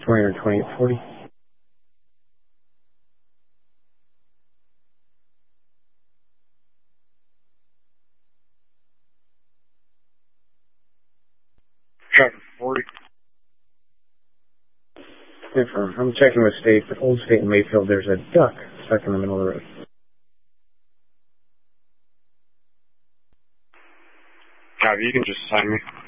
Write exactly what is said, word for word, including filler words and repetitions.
twenty or twenty-eight forty. Traffic forty. Confirm. I'm checking with State, but Old State and Mayfield, there's a duck stuck in the middle of the road. Copy, you can just sign me.